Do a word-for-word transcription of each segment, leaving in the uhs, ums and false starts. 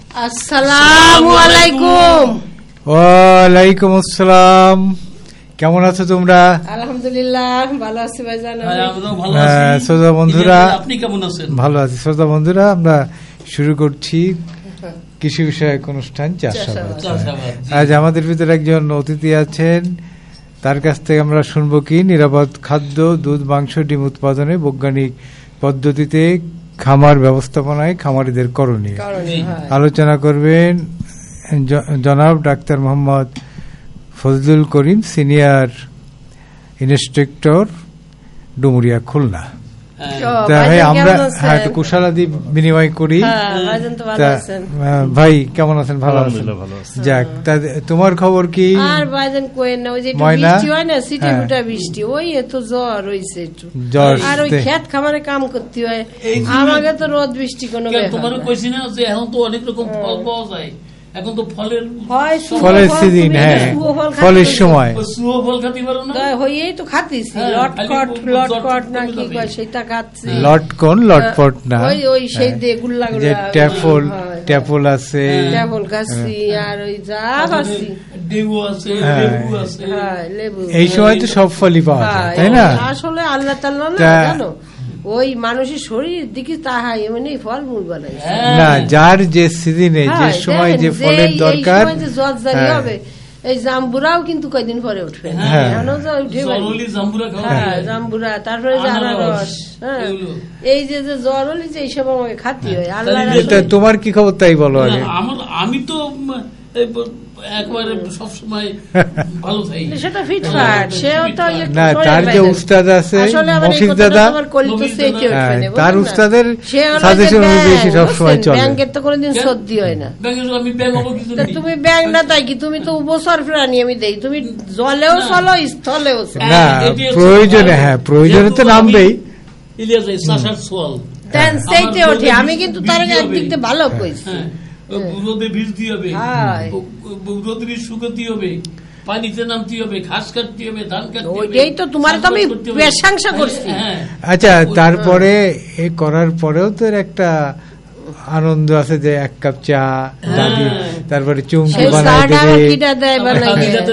আসসালামু আলাইকুম। ওয়ালাইকুম আসসালাম। কেমন আছো তোমরা? আলহামদুলিল্লাহ ভালো আছি ভাইজান। শ্রোতা বন্ধুরা আপনি কেমন আছেন? ভালো আছি। শ্রোতা বন্ধুরা আমরা শুরু করছি কৃষি বিষয়ক অনুষ্ঠান চাষাবাদ। আজ আমাদের ভিতরে একজন অতিথি আছেন, তার কাছ থেকে আমরা শুনবো কি নিরাপদ খাদ্য, দুধ, মাংস, ডিম উৎপাদনে বৈজ্ঞানিক পদ্ধতিতে খামার ব্যবস্থাপনায় খামারিদের করণীয় আলোচনা করবেন জনাব doctor Mohammad Fazlul Karim, senior instructor, Dumuria, Khulna. আমরা একটু কুশলাদি বিনিময় করি। ভাই কেমন আছেন? ভালো আছেন? যাক, তোমার খবর কি? আর ভাইজান কোয়েন না, ওই যে বৃষ্টি হয় না, সিটে ফুটা বৃষ্টি, ওই এত জ্বর হইছে একটু, আর ওই ক্ষেত খামারে কাম করতে হয়। আমাকে তো রোদ বৃষ্টি কোনো তোমার কইছি না যে এখন তো অনেক রকম ফল পাওয়া যায়, এখন তো ফলের ফলের সিজন, হ্যাঁ ফলের সময় ফল খাতে পারো না, হইয়েই তো খাতিছি লটকট লটকট না কি কয় সেটা খাচ্ছি। লটকন লটপট না, ওই ওই সেই দে গুল্লা যে ট্যাপল ট্যাপল আছে, ট্যাপল খাচ্ছি, আর ওই যা খাচ্ছি, লেবু আছে, লেবু আছে, হ্যাঁ লেবু। এই সময় তো সব ফলই পাওয়া যায়, তাই না? আসলে আল্লাহ তাআলা না জানো ওই মানুষের শরীর দিকে তাহাই এমনি ফল মূল বানাই না, যার যে সিজনে যে সময় যে ফলের দরকার, জ্বর জারি হবে। এই জাম্বুরাও কিন্তু কয়দিন পরে উঠবে, জাম্বুরা, তারপরে আনারস, হ্যাঁ এই যে জ্বর হলে যে এইসব আমাকে খাতি হয়। আল্লাহ তোমার কি খবর তাই বলো আগে। আমি তো একবারে সবসময় ভালো থাকি, সেটা ফিটফাট। সেও তো না, তার যে উস্তাদ আছে মফিজ দাদা, তার উস্তাদের সাজেশন অনুযায়ী সবসময় চলে। ব্যাংকের তো কোনোদিন সর্দি হয় না। তুমি ব্যাংক না, তাই কি তুমি তো উপসর প্রাণী, আমি দেই তুমি জলেও চলো স্থলেও চলো না, প্রয়োজনে, হ্যাঁ প্রয়োজনে তো নামবেই। সেইতে ওঠে, আমি কিন্তু তার একদিক দিয়ে ভালো কইছি। রোদে ভিজতে হবে, রোদে শুকাতে হবে, পানিতে নামতে হবে, ঘাস কাটতে হবে, ধান কাটতে হবে, ওইটাই তো তোমার তো আমি প্রশংসা করছি। আচ্ছা, তারপরে এ করার পরেও তো একটা আনন্দ আছে যে এক কাপ চা দাদি, তারপরে চুমকি বানাই দেবে।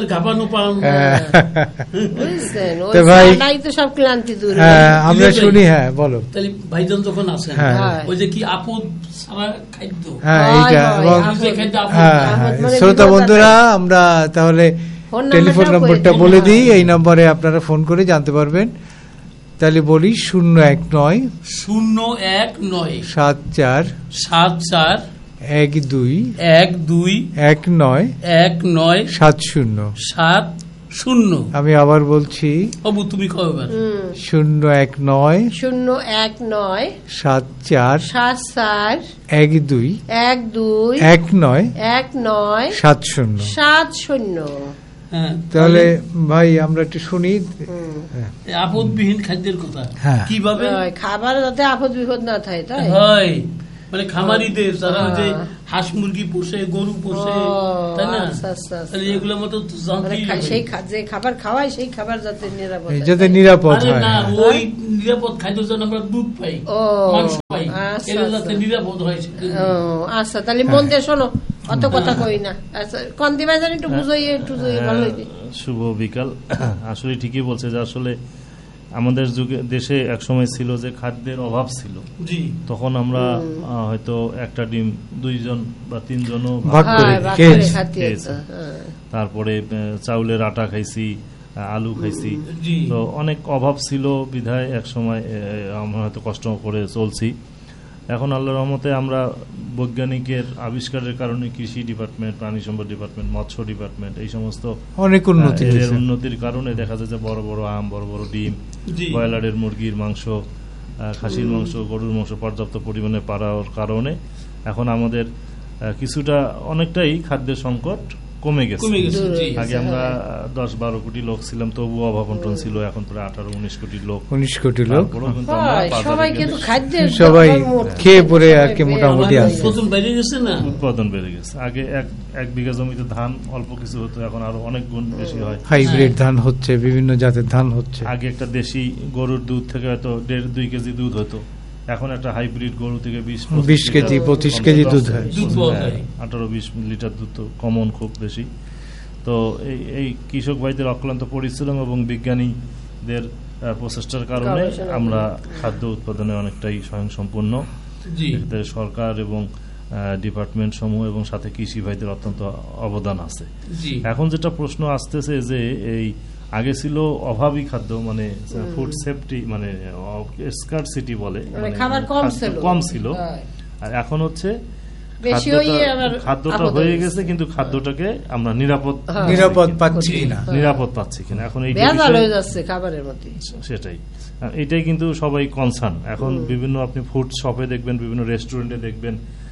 তো ভাই সব ক্লান্তি দূর আমরা শুনি। হ্যাঁ বলো। তাহলে ভাইজান যখন আসেন, ওই যে কি আপদ সারা খাদ্য, হ্যাঁ এইটা, শ্রোতা বন্ধুরা আমরা তাহলে টেলিফোন নম্বরটা বলে দিই, এই নম্বরে আপনারা ফোন করে জানতে পারবেন। তাহলে বলি শূন্য এক নয় শূন্য এক নয় সাত চার সাত চার এক দুই এক দুই এক নয় এক নয় সাত শূন্য সাত শূন্য। আমি আবার বলছি, বাবু তুমি কয়বার? শূন্য এক নয় শূন্য এক নয় সাত চার সাত চার এক দুই এক দুই এক নয় এক নয় সাত শূন্য সাত শূন্য। তাহলে ভাই আমরা একটু শুনি আপদবিহীন খাদ্যের কথা, কিভাবে খাবার যাতে আপদ বিপদ না থাকে, তাই হয় মানে খামারিদের যারা যে হাঁস মুরগি পোষে, গরু পোষে, তাই না, এগুলোর মতো সেই যে খাবার খাওয়াই সেই খাবার যাতে নিরাপদ, যাতে নিরাপদ হয়। না, ওই নিরাপদ খাদ্যের জন্য আমরা দুধ পাই, মাংস পাই, এটা যাতে নিরাপদ হয়। আচ্ছা, তাহলে মন দিয়ে শোনো, অত কথা কই না। আচ্ছা, কোন দিবা জানি একটু বুঝাই, একটু ভালো হইবে। শুভ বিকাল। আসলে ঠিকই বলছে যে আসলে আমাদের যুগে দেশে এক সময় ছিল যে খাদ্যের অভাব ছিল, তখন আমরা হয়তো একটা ডিম দুইজন বা তিনজনও ভাগ করে খেয়েছি। তারপরে চাউলের আটা খাইছি, আলু খাইছি, তো অনেক অভাব ছিল বিধায় এক সময় আমরা হয়তো কষ্ট করে চলছি। এখন আল্লাহর রহমতে আমরা বৈজ্ঞানিকের আবিষ্কারের কারণে কৃষি ডিপার্টমেন্ট, প্রাণী সম্পদ ডিপার্টমেন্ট, মৎস্য ডিপার্টমেন্ট, এই সমস্ত অনেক উন্নতি, এর উন্নতির কারণে দেখা যায় যে বড় বড় আম, বড় বড় ডিম, ব্রয়লারের মুরগির মাংস, খাসির মাংস, গরুর মাংস পর্যাপ্ত পরিমাণে পাওয়ার কারণে এখন আমাদের কিছুটা অনেকটাই খাদ্যের সংকট কমে গেছে। আগে আমরা দশ বারো কোটি লোক ছিলাম, তবু অভাব অনটন ছিল। এখন প্রায় আঠারো উনিশ কোটি লোক উনিশ কোটি লোক সবাই কিন্তু খাদ্যের সবাই খেয়ে পরে আর কি মোটামুটি আছে, উৎপাদন বেড়ে গেছে। আগে এক এক বিঘা জমিতে ধান অল্প কিছু হতো, এখন আরো অনেক গুণ বেশি হয়। হাইব্রিড ধান হচ্ছে, বিভিন্ন জাতের ধান হচ্ছে। আগে একটা দেশি গরুর দুধ থেকে হয়তো দেড় দুই কেজি দুধ হতো, এখন একটা হাইব্রিড গরু থেকে বিশ বিশ কেজি পঁচিশ কেজি দুধ হয়, আঠারো বিশ লিটার দুধ তো কমন খুব বেশি। তো এই এই কৃষক ভাইদের অক্লান্ত পরিশ্রম এবং বিজ্ঞানীদের প্রচেষ্টার কারণে আমরা খাদ্য উৎপাদনে অনেকটাই স্বয়ংসম্পূর্ণ। সরকার এবং ডিপার্টমেন্ট সমূহ এবং সাথে কৃষি ভাইদের অত্যন্ত অবদান আছে। এখন যেটা প্রশ্ন আসতেছে যে এই আগে ছিল অভাবী খাদ্য, মানে ফুড সেফটি, মানে স্কারসিটি বলে, কম ছিল, আর এখন হচ্ছে খাদ্যটা হয়ে গেছে কিন্তু খাদ্যটাকে আমরা নিরাপদ নিরাপদ পাচ্ছি কিনা নিরাপদ পাচ্ছি কিনা এখন এই সেটাই এটাই কিন্তু সবাই কনসার্ন। এখন বিভিন্ন আপনি ফুড শপে দেখবেন, বিভিন্ন রেস্টুরেন্টে দেখবেন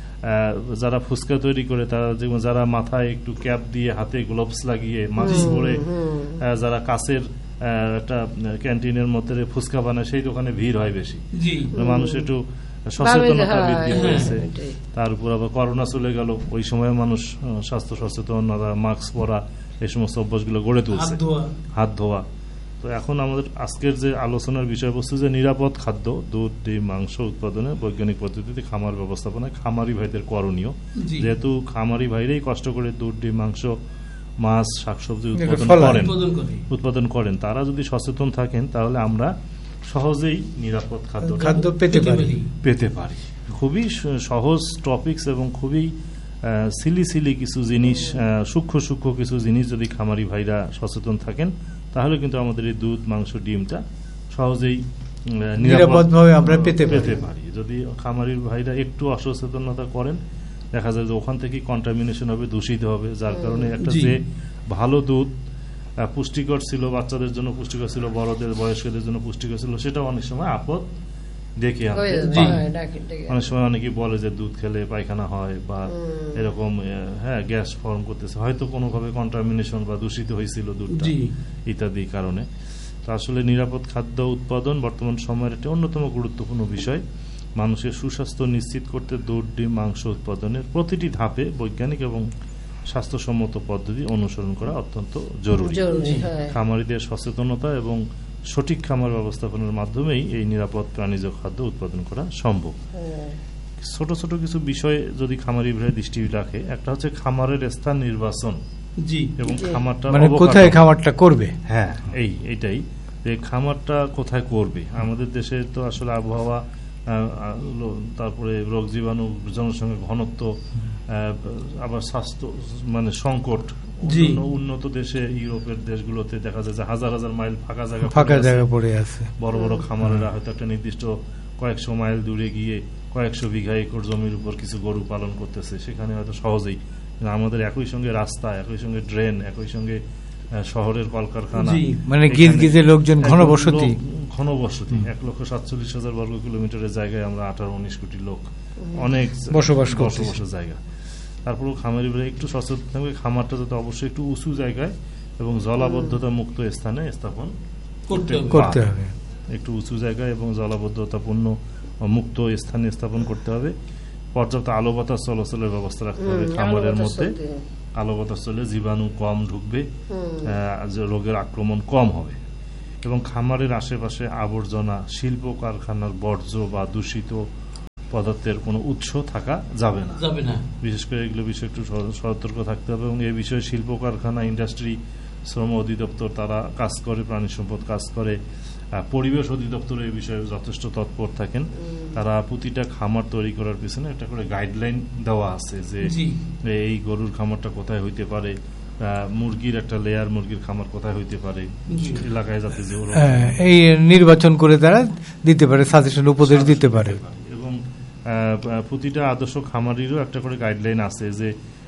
যারা ফুচকা তৈরি করে তারা যারা মাথায় একটু ক্যাপ দিয়ে হাতে গ্লোভস লাগিয়ে মাস্ক পরে যারা কাছের একটা ক্যান্টিনের মধ্যে ফুচকা বানায় সেই দোকানে ভিড় হয় বেশি, মানুষ একটু সচেতনতা বৃদ্ধি হয়েছে। তার উপর আবার করোনা চলে গেল, ওই সময় মানুষ স্বাস্থ্য সচেতনতা, মাস্ক পরা, এই সমস্ত অভ্যাসগুলো গড়ে তুলছে, হাত ধোয়া। তো এখন আমাদের আজকের যে আলোচনার বিষয়বস্তু যে নিরাপদ খাদ্য, দুধ, ডিম, মাংস উৎপাদনে বৈজ্ঞানিক পদ্ধতিতে খামার ব্যবস্থাপনায় খামারি ভাইদের করণীয়। যেহেতু খামারি ভাইরাই কষ্ট করে দুধ, ডিম, মাংস, মাছ, শাকসবজি উৎপাদন করেন উৎপাদন করেন তারা যদি সচেতন থাকেন তাহলে আমরা সহজেই নিরাপদ খাদ্য খাদ্য পেতে পারি পেতে পারি খুবই সহজ টপিকস এবং খুবই সিলি সিলি কিছু জিনিস, সূক্ষ্ম সূক্ষ্ম কিছু জিনিস যদি খামারি ভাইরা সচেতন থাকেন তাহলে কিন্তু আমাদের এই দুধ, মাংস, ডিমটা সহজেই নিরাপদভাবে আমরা পেতে পেতে পারি। যদি খামারি ভাইরা একটু অসচেতনতা করেন দেখা যায় যে ওখান থেকে কন্টামিনেশন হবে, দূষিত হবে, যার কারণে একটা যে ভালো দুধ পুষ্টিকর ছিল, বাচ্চাদের জন্য পুষ্টিকর ছিল, বড়দের বয়স্কদের জন্য পুষ্টিকর ছিল, সেটা অনেক সময় আপদ ডেকে আনতে। অনেক সময় অনেকেই বলে যে দুধ খেলে পায়খানা হয় বা এরকম, হ্যাঁ গ্যাস ফর্ম করতেছে, হয়তো কোনোভাবে কন্টামিনেশন বা দূষিত হয়েছিল দুধটা ইত্যাদি কারণে। তো আসলে নিরাপদ খাদ্য উৎপাদন বর্তমান সময়ের একটি অন্যতম গুরুত্বপূর্ণ বিষয়। মানুষের সুস্বাস্থ্য নিশ্চিত করতে দুধ, ডিম, মাংস উৎপাদনের প্রতিটি ধাপে বৈজ্ঞানিক এবং স্বাস্থ্যসম্মত পদ্ধতি অনুসরণ করা অত্যন্ত জরুরি। খামারিদের সচেতনতা এবং সঠিক খামার ব্যবস্থাপনার মাধ্যমেই এই নিরাপদ প্রাণীজ খাদ্য উৎপাদন করা সম্ভব। ছোট ছোট কিছু বিষয় যদি খামারি ভাই দৃষ্টি রাখে, একটা হচ্ছে খামারের স্থান নির্বাচন এবং খামারটা মানে কোথায় খামারটা করবে। হ্যাঁ এই এইটাই যে খামারটা কোথায় করবে। আমাদের দেশে তো আসলে আবহাওয়া, তারপরে রোগ জীবাণু, জনসংখ্যা ঘনত্ব, আবার স্বাস্থ্য মানে সংকট, উন্নত দেশে ইউরোপের দেশগুলোতে দেখা যায় যে হাজার হাজার মাইল ফাঁকা জায়গা ফাঁকা জায়গা পড়ে আছে। বড় বড় খামারেরা হয়তো একটা নির্দিষ্ট কয়েকশো মাইল দূরে গিয়ে কয়েকশো বিঘা একর জমির উপর কিছু গরু পালন করতেছে, সেখানে হয়তো সহজেই। আমাদের একই সঙ্গে রাস্তা, একই সঙ্গে ড্রেন, একই সঙ্গে শহরের কলকারখানা, মানে গিজগিজে লোকজন, ঘনবসতি ঘনবসতি এক লক্ষ সাতচল্লিশ হাজার বর্গ কিলোমিটারের জায়গায় আমরা আঠারো উনিশ কোটি লোক অনেক বসবাস বসবাসের জায়গা। তারপরেও খামারি ভাই একটু সচেতন থাকবে, খামারটা যাতে অবশ্যই একটু উঁচু জায়গায় এবং জলাবদ্ধতা মুক্ত স্থানে স্থাপন করতে হবে। একটু উঁচু জায়গায় এবং জলাবদ্ধতাপূর্ণ মুক্ত স্থানে স্থাপন করতে হবে। পর্যাপ্ত আলো বাতাস চলাচলের ব্যবস্থা রাখতে হবে খামারের মধ্যে। আলো বাতাস চলে জীবাণু কম ঢুকবে, রোগের আক্রমণ কম হবে। এবং খামারের আশেপাশে আবর্জনা, শিল্প কারখানার বর্জ্য বা দূষিত পদার্থের কোনো উৎস থাকা যাবে না যাবে না বিশেষ করে এগুলো বিষয়ে একটু সতর্ক থাকতে হবে। এবং এই বিষয়ে শিল্প কারখানা, ইন্ডাস্ট্রি, শ্রম অধিদপ্তর তারা কাজ করে, প্রাণী সম্পদ কাজ করে, পরিবেশ অধিদপ্তর এই বিষয়ে যথেষ্ট তৎপর থাকেন। তারা প্রতিটা খামার তৈরি করার পিছনে একটা করে গাইডলাইন দেওয়া আছে যে এই গরুর খামারটা কোথায় হইতে পারে, মুরগির একটা লেয়ার মুরগির খামার কোথায় হইতে পারে এলাকায়, যাতে যে এই নির্বাচন করে তারা দিতে পারে, সাজেশন উপদেশ দিতে পারে। এবং প্রতিটা আদর্শ খামারিরও একটা করে গাইডলাইন আছে যে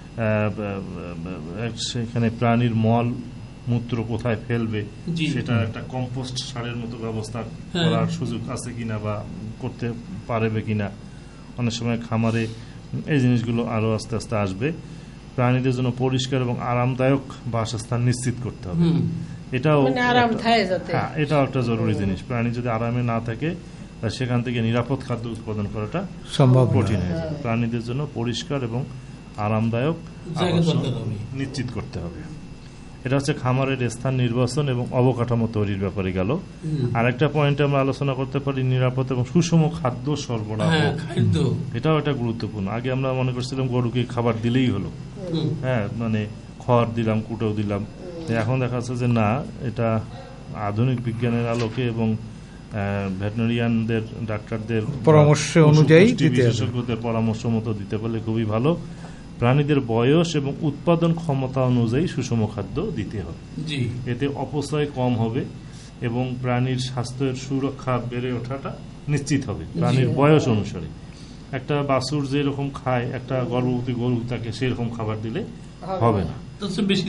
সেখানে প্রাণীর মল মূত্র কোথায় ফেলবে, সেটা একটা কম্পোস্ট সারের মতো ব্যবস্থা করার সুযোগ আছে কিনা বা করতে পারবে কিনা। অনেক সময় খামারে এই জিনিসগুলো আরো আস্তে আস্তে আসবে। প্রাণীদের জন্য পরিষ্কার এবং আরামদায়ক বাসস্থান নিশ্চিত করতে হবে, এটাও হ্যাঁ এটাও একটা জরুরি জিনিস। প্রাণী যদি আরামে না থাকে সেখান থেকে নিরাপদ খাদ্য উৎপাদন করাটা সম্ভব কঠিন হয়ে যায়। প্রাণীদের জন্য পরিষ্কার এবং আরামদায়ক নিশ্চিত করতে হবে। এটা হচ্ছে খামারের স্থান নির্বাচন এবং অবকাঠামো তৈরির ব্যাপারে গেল। আরেকটা পয়েন্টে আমরা আলোচনা করতে পারি নিরাপদ এবং সুষম খাদ্য সরবরাহ, এটাও একটা গুরুত্বপূর্ণ। আগে আমরা মনে করছিলাম গরুকে খাবার দিলেই হলো, হ্যাঁ মানে খড় দিলাম, কুটো দিলাম। এখন দেখা যাচ্ছে যে না, এটা আধুনিক বিজ্ঞানের আলোকে এবং ভেটেরিনারিয়ানদের ডাক্তারদের পরামর্শ অনুযায়ী, বিশেষজ্ঞদের পরামর্শ মতো দিতে পারলে খুবই ভালো। প্রাণীদের বয়স এবং উৎপাদন ক্ষমতা অনুযায়ী সুষম খাদ্য দিতে হবে, এতে অপচয় কম হবে এবং প্রাণীর স্বাস্থ্যের সুরক্ষা বেড়ে ওঠাটা নিশ্চিত হবে। প্রাণীর বয়স অনুসারে একটা বাছুর যেরকম খায়, একটা গর্ভবতী গরু তাকে সেরকম খাবার দিলে হবে না, বেশি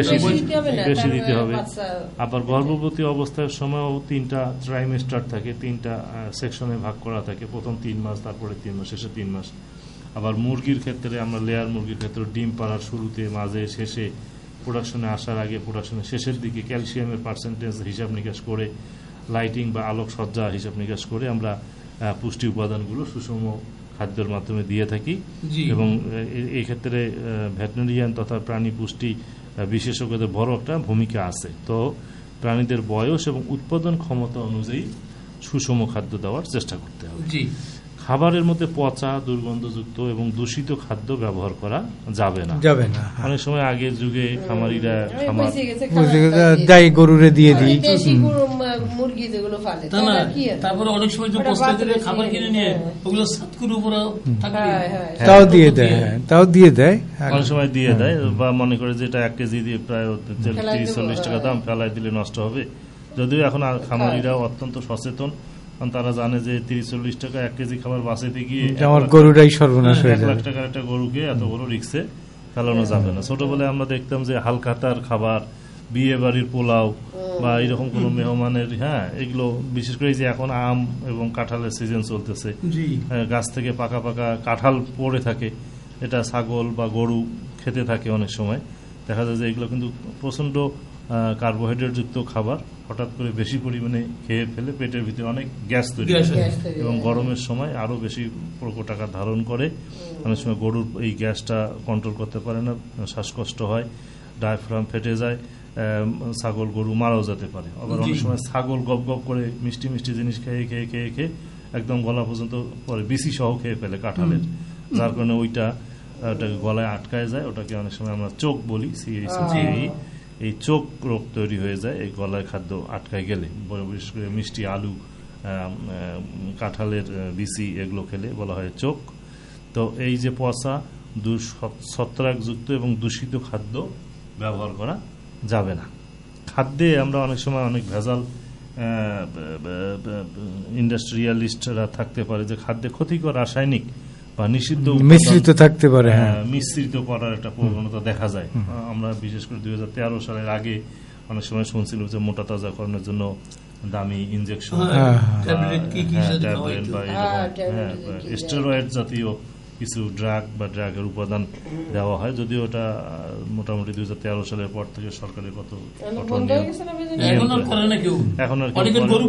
দিতে হবে। আবার গর্ভবতী অবস্থার সময়ও তিনটা ট্রাইমেস্টার থাকে, তিনটা সেকশনে ভাগ করা থাকে, প্রথম তিন মাস, তারপরে তিন মাস, শেষে তিন মাস। আবার মুরগির ক্ষেত্রে আমরা লেয়ার মুরগির ক্ষেত্রে ডিম পাড়ার শুরুতে, মাঝে, শেষে, প্রোডাকশনে আসার আগে, প্রোডাকশনের শেষের দিকে ক্যালসিয়ামের পার্সেন্টেজ হিসাব নিকাশ করে, লাইটিং বা আলোক সজ্জা হিসাব নিকাশ করে আমরা পুষ্টি উপাদানগুলো সুষম খাদ্যের মাধ্যমে দিয়ে থাকি। এবং এই ক্ষেত্রে ভেটেরিনারিয়ান তথা প্রাণী পুষ্টি বিশেষজ্ঞদের বড় একটা ভূমিকা আছে। তো প্রাণীদের বয়স এবং উৎপাদন ক্ষমতা অনুযায়ী সুষম খাদ্য দেওয়ার চেষ্টা করতে হবে। খাবারের মধ্যে পচা, দুর্গন্ধযুক্ত এবং দূষিত খাদ্য ব্যবহার করা যাবে না যাবে না অনেক সময় আগের যুগে খামারিরা খামার গাই গরুরে দিয়ে দিই, মুরগি যেগুলো ফালে, তারপরে অনেক সময় যে বস্তা করে খাবার কিনে নিয়ে ওগুলো সাতকুর উপরে তাও দিয়ে দেয়, তাও দিয়ে দেয় অনেক সময় দিয়ে দেয় বা মনে করে যে এটা এক কেজি দিয়ে প্রায় তিরিশ চল্লিশ টাকা দাম, ফেলাই দিলে নষ্ট হবে। যদিও এখন খামারিরা অত্যন্ত সচেতন, তারা জানে যে তিরিশ চল্লিশ টাকা এক কেজি খাবার বাঁচাতে গিয়ে আমার গরুটাই সর্বনাশ হয়ে যাবে। এক লাখ টাকার একটা গরুকে এত বড় রিস্কে ফেলানো যাবে না। ছোটবেলায় আমরা দেখতাম যে হালখাতার খাবার, বিয়ে বাড়ির পোলাও বা এরকম কোন মেহমানের, হ্যাঁ এগুলো বিশেষ করে যে এখন আম এবং কাঁঠালের সিজন চলতেছে, গাছ থেকে পাকা পাকা কাঁঠাল পড়ে থাকে, এটা ছাগল বা গরু খেতে থাকে। অনেক সময় দেখা যায় যে এগুলো কিন্তু প্রচন্ড কার্বোহাইড্রেট যুক্ত খাবার, হঠাৎ করে বেশি পরিমাণে খেয়ে ফেলে পেটের ভিতরে অনেক গ্যাস তৈরি হয় এবং গরমের সময় আরো বেশি প্রকট আকার ধারণ করে। অনেক সময় গরুর এই গ্যাসটা কন্ট্রোল করতে পারে না, শ্বাসকষ্ট হয়, ডায়াফ্রাম ফেটে যায়, ছাগল গরু মারাও যেতে পারে। আবার অনেক সময় ছাগল গপ গপ করে মিষ্টি মিষ্টি জিনিস খেয়ে খেয়ে খেয়ে খেয়ে একদম গলা পর্যন্ত পরে বিসি সহ খেয়ে ফেলে কাঁঠালের, যার কারণে ওইটা ওটাকে গলায় আটকায় যায়, ওটাকে অনেক সময় আমরা চোখ বলি, এই চোখ রোগ তৈরি হয়ে যায় এই গলায় খাদ্য আটকায় গেলে। বিশেষ করে মিষ্টি আলু, কাঁঠালের বিসি এগুলো খেলে বলা হয় চোখ। তো এই যে পচা, ছত্রাকযুক্ত এবং দূষিত খাদ্য ব্যবহার করা যাবে না। খাদ্যে আমরা অনেক সময় অনেক ভেজাল ইন্ডাস্ট্রিয়ালিস্টরা থাকতে পারে যে খাদ্যে ক্ষতিকর রাসায়নিক বা নিষিদ্ধ মিশ্রিত থাকতে পারে, মিশ্রিত করার একটা প্রবণতা দেখা যায়। আমরা বিশেষ করে দুই হাজার তেরো সালের আগে অনেক সময় শুনছিলাম যে মোটা তাজাকরণের জন্য দামি ইনজেকশন, ট্যাবলেট বা স্টেরয়েড জাতীয় কিছু ড্রাগ বা ড্রাগের উপাদান দেওয়া হয়। যদিও ওটা মোটামুটি দুই হাজার তেরো সালের পর থেকে সরকারের কত এখন আর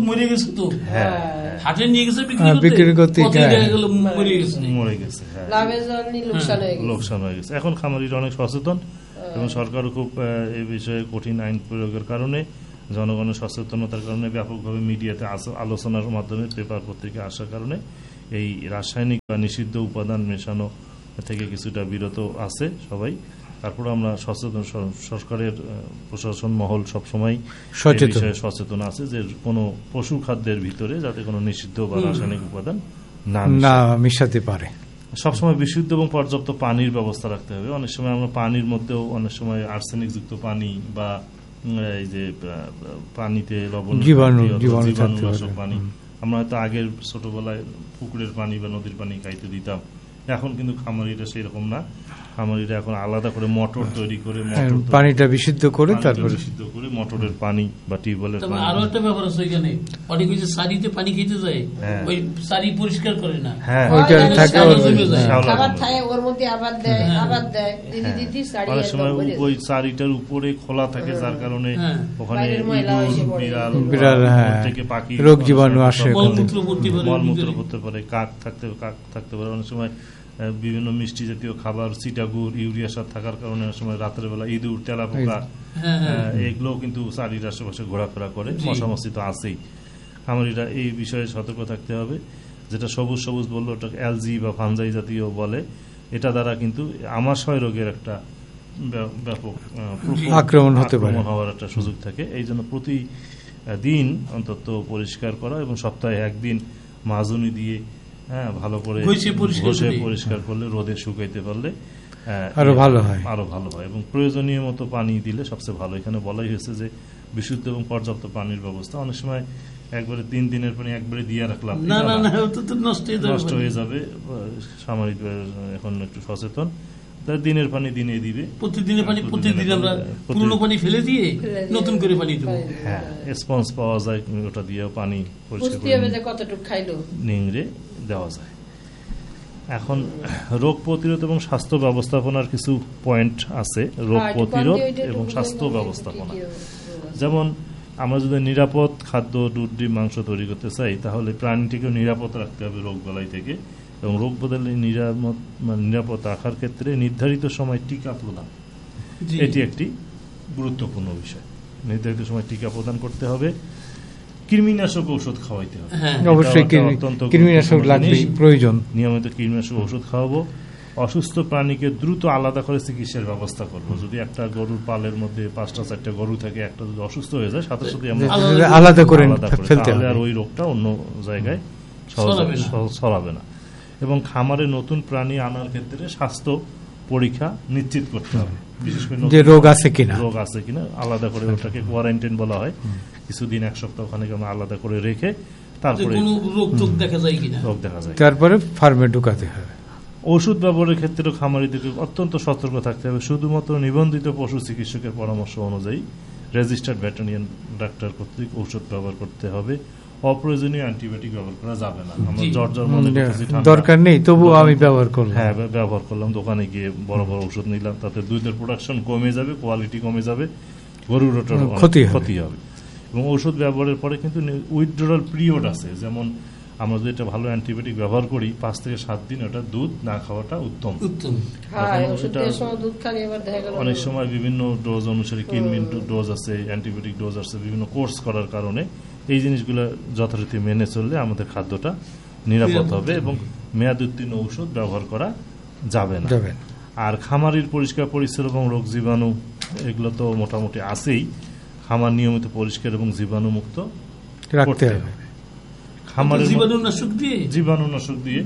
বিক্রি করতে মরে গেছে, লোকসান হয়ে গেছে। এখন খামারিরা অনেক সচেতন এবং সরকারও খুব এই বিষয়ে কঠিন আইন প্রয়োগের কারণে, জনগণের সচেতনতার কারণে, ব্যাপকভাবে মিডিয়াতে আলোচনার মাধ্যমে, পেপার পত্রিকা আসার কারণে এই রাসায়নিক বা নিষিদ্ধ উপাদান মেশানো থেকে কিছুটা বিরত আছে সবাই। তারপর আমরা সচেতন, সরকারের প্রশাসন মহল সবসময় সচেতন আছে যে কোনো পশু খাদ্যের ভিতরে যাতে কোনো নিষিদ্ধ বা রাসায়নিক উপাদান না মিশাতে পারে। সবসময় বিশুদ্ধ এবং পর্যাপ্ত পানির ব্যবস্থা রাখতে হবে। অনেক সময় আমরা পানির মধ্যেও অনেক সময় আর্সেনিক যুক্ত পানি বা এই যে পানিতে লবণ জীবাণুনাশক পানি, আমরা হয়তো আগের ছোটবেলায় পুকুরের পানি বা নদীর পানি খাইতে দিতাম, এখন কিন্তু খামারিরা সেই রকম না। খামারিরা এখন আলাদা করে মোটর তৈরি করে পানিটা বিশুদ্ধ করে তারপরে বিশুদ্ধ করে মোটরের পানি বা টিউবওয়েলের পানি। আরো একটা ব্যাপার আছে, এখানে অনেক কিছু সারিতে পানি খেতে যায়, ওই সারি পরিষ্কার করে না, হ্যাঁ ওইটা থাকে খাবার থাকে ওর মধ্যে আবার দেয় আবার দেয় দিদি দিদি সারি অনেক সময় ওই সারিটার উপরে খোলা থাকে, যার কারণে ওখানে বিড়াল বিড়াল থেকে পাখি রোগ জীবাণু আসে, মলমূত্র মলমূত্র করতে পারে, কাক থাকতে কাক থাকতে পারে। অনেক সময় বিভিন্ন মিষ্টি জাতীয় খাবার, চিটাগুড়, ইউরিয়া সার থাকার কারণে সময় রাতের বেলা ইঁদুর, তেলাপোকা এগুলোও কিন্তু চারির আশেপাশে ঘোরাফেরা করে, মশামাছি তো আছেই। খামারিরা এই বিষয়ে সতর্ক থাকতে হবে। যেটা সবুজ সবুজ বললো ওটা অ্যালজি বা ফানজাই জাতীয় বলে, এটা দ্বারা কিন্তু আমাশয় রোগের একটা ব্যাপক আক্রমণ হতে পারে, হওয়ার একটা সুযোগ থাকে। এই জন্য প্রতিদিন অন্তত পরিষ্কার করা এবং সপ্তাহে একদিন মাজুনি দিয়ে হ্যাঁ ভালো করে ঘষে পরিষ্কার করলে, রোদে শুকাইতে পারলে আরো ভালো হয় আরো ভালো হয় এবং প্রয়োজনীয় মতো পানি দিলে সবচেয়ে ভালো। এখানে বলাই হয়েছে যে বিশুদ্ধ এবং পর্যাপ্ত পানির ব্যবস্থা। অনেক সময় একবারে তিন দিনের পানি একবারে দিয়ে রাখলাম, নষ্ট হয়ে যাবে। সামরিক এখন একটু সচেতন, তার দিনের পানি দিনে দিবে, প্রতিদিনের পানি প্রতিদিন আমরা পুরনো পানি ফেলে দিয়ে নতুন করে পানি দেব। হ্যাঁ, স্পঞ্জ পাওয়া যায়, ওটা দিয়ে পানি পরিষ্কার করে কতটুকু খাইলো নিংড়ে দেওয়া যায়। এখন রোগ প্রতিরোধ এবং স্বাস্থ্য ব্যবস্থাপনার কিছু পয়েন্ট আছে। রোগ প্রতিরোধ এবং স্বাস্থ্য ব্যবস্থাপনা, যেমন আমরা যদি নিরাপদ খাদ্য, দুধ, ডিম, মাংস তৈরি করতে চাই তাহলে প্রাণীটিকে নিরাপদ রাখতে হবে রোগ বালাই থেকে, এবং রোগ বদলে নিরাপদ রাখার ক্ষেত্রে নির্ধারিত সময় টিকা প্রদান, এটি একটি গুরুত্বপূর্ণ বিষয়। নির্ধারিত সময় টিকা প্রদান করতে হবে। কৃমিনাশক ঔষধ খাওয়াইতে হবে, অবশ্যই কৃমিনাশক লাগবে, প্রয়োজন। নিয়মিত কৃমিনাশক ঔষধ খাওয়াবো। অসুস্থ প্রাণীকে দ্রুত আলাদা করে চিকিৎসার ব্যবস্থা করবো। যদি একটা গরুর পালের মধ্যে পাঁচটা চারটা গরু থাকে, একটা যদি অসুস্থ হয়ে যায় সাথে সাথে আমরা আলাদা করে ফেলতে হবে, আর ওই রোগটা অন্য জায়গায় ছড়াবে না। এবং খামারে নতুন প্রাণী আনার ক্ষেত্রে স্বাস্থ্য পরীক্ষা নিশ্চিত করতে হবে, বিশেষ করে যে রোগ আছে কিনা রোগ আছে কিনা আলাদা করে, ওটাকে কোয়ারেন্টাইন বলা হয়। কিছুদিন এক সপ্তাহ ওখানে আমরা আলাদা করে রেখে তারপরে রোগ দেখা যায় কিনা রোগ দেখা যায় তারপরে ফার্মে ঢুকাতে হবে। ওষুধ ব্যবহারের ক্ষেত্রে খামারিদেরকে অত্যন্ত সতর্ক থাকতে হবে। শুধুমাত্র নিবন্ধিত পশু চিকিৎসকের পরামর্শ অনুযায়ী রেজিস্টার্ড ভেটেরিনারি ডাক্তার কর্তৃক ঔষধ ব্যবহার করতে হবে। অপ্রয়োজনীয় অ্যান্টিবায়োটিক ব্যবহার করা যাবে না। আমরা জ্বর জ্বর মনে করতেছি দরকার নেই, তবুও আমি ব্যবহার করলাম, হ্যাঁ ব্যবহার করলাম, দোকানে গিয়ে বড় বড় ওষুধ নিলাম, তাতে দুধের প্রোডাকশন কমে যাবে, কোয়ালিটি কমে যাবে, গরুর ক্ষতি ক্ষতি হবে। এবং ওষুধ ব্যবহারের পরে কিন্তু উইথড্রয়াল পিরিয়ড আছে, যেমন আমরা যদি একটা ভালো অ্যান্টিবায়োটিক ব্যবহার করি পাঁচ থেকে সাত দিন ওটা দুধ না খাওয়াটা উত্তম। অনেক সময় বিভিন্ন ডোজ অনুসারে কিনমিন ডোজ আছে, অ্যান্টিবায়োটিক ডোজ আছে, বিভিন্ন কোর্স করার কারণে এই জিনিসগুলো যথারীতি মেনে চললে আমাদের খাদ্যটা নিরাপদ হবে এবং মেয়াদ উত্তীর্ণ ঔষধ ব্যবহার করা যাবে না। আর খামারির পরিষ্কার পরিচ্ছন্ন এবং রোগ জীবাণু এগুলো তো মোটামুটি আছেই। খামার নিয়মিত পরিষ্কার এবং জীবাণু মুক্ত রাখতে হবে। জীবাণুনাশক দিয়ে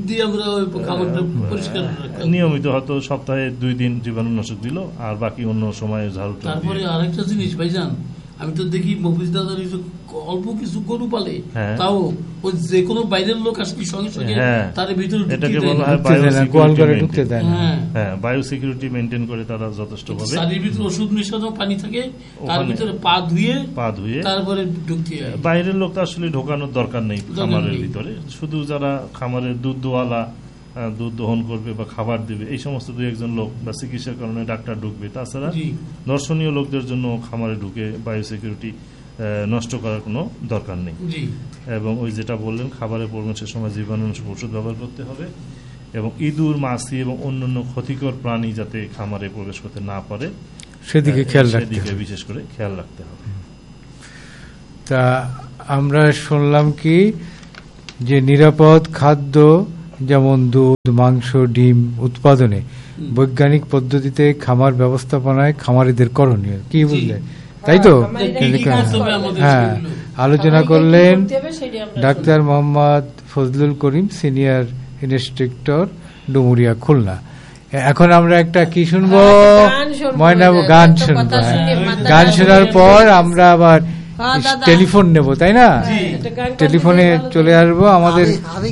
নিয়মিত, হয়তো সপ্তাহে দুই দিন জীবাণুনাশক দিল আর বাকি অন্য সময় ঝাড়ু। তারপরে আরেকটা জিনিস ভাইজান, আমি তো দেখি মফিজ দাদার অল্প কিছু গরু পালে, তাও ওই যে কোনো বাইরের লোক আসলে সঙ্গে সঙ্গে তার ভিতরে এটাকে বলা হয় বায়োসিকিউরিটি মেনটেন করে তারা যথেষ্ট ভাবে। শাড়ির ভিতরে ওষুধ মিশানো পানি থাকে, তার ভিতরে পা ধুয়ে পা ধুয়ে তারপরে ঢুকতে হয়। বাইরের লোক তো আসলে ঢোকানোর দরকার নেই খামারের ভিতরে, শুধু যারা খামারের দুধ দোয়ালা দুধ দহন করবে বা খাবার দেবে এই সমস্ত দুই একজন লোক বা চিকিৎসার কারণে ডাক্তার ঢুকবে। তাছাড়া দর্শনীয় লোকদের জন্য খামারে ঢুকে বায়োসিকিউরিটি নষ্ট করার কোনো দরকার নেই। এবং ওই যেটা বললেন খাবারের পরিবেশের সময় জীবাণুনাশক ওষুধ ব্যবহার করতে হবে এবং ইঁদুর, মাছি এবং অন্যান্য ক্ষতিকর প্রাণী যাতে খামারে প্রবেশ করতে না পারে সেদিকে খেয়াল রাখতে সেদিকে বিশেষ করে খেয়াল রাখতে হবে। তা আমরা শুনলাম কি যে নিরাপদ খাদ্য যেমন দুধ, মাংস, ডিম উৎপাদনে বৈজ্ঞানিক পদ্ধতিতে খামার ব্যবস্থাপনায় খামারিদের করণীয় কি বুঝলে, তাই তো? হ্যাঁ, আলোচনা করলেন doctor Mohammad Fazlul Karim, senior instructor, Dumuria, Khulna. এখন আমরা একটা কি শুনবো? ময়না গান শুনবো। গান শোনার পর আমরা আবার টেলিফোন নেব, তাই না? টেলিফোনে চলে আসবো আমাদের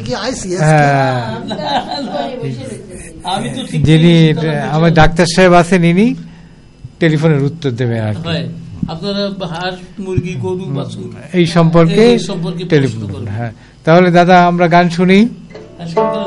যিনি আমার ডাক্তার সাহেব আছেন, ইনি টেলিফোনের উত্তর দেবেন আর কি এই সম্পর্কে টেলিফোন। হ্যাঁ, তাহলে দাদা আমরা গান শুনি।